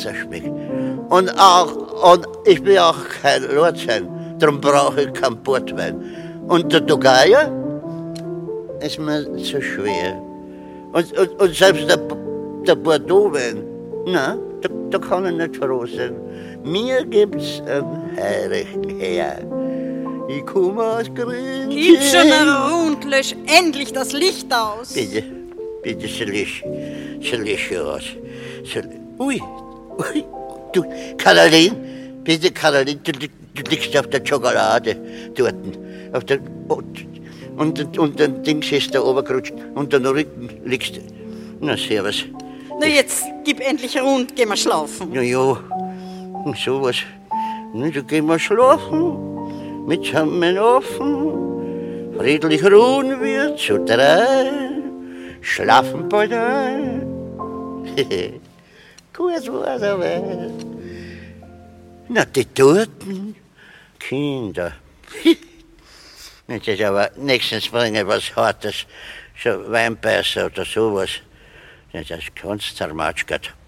besser schmeckt. Und ich bin auch kein Lordsheim, darum brauche ich keinen Portwein. Und der Togaya ist mir zu schwer. Und selbst der Bordeaux-Wein, na, da kann ich nicht froh sein. Mir gibt's einen heiligen Herr. Ich komme aus Grün. Gib schon rund, lösch endlich das Licht aus. Bitte, soll ich aus. Ui, du, Caroline, bitte, Caroline, du liegst auf der Schokolade dort. Und dann Dings ist da oben gerutscht und dann Rücken liegst du. Na, servus. Na, jetzt gib endlich rund, geh mal schlafen. Na ja, sowas. Na, da gehen wir schlafen. Mit Schammen offen, friedlich ruhen wir zu drei, schlafen bald ein. Gut war's aber. Na, die toten Kinder. Das ist aber nächstens bringen was Hartes, so Weinbeißer oder sowas. Das ist ganz zermatschert.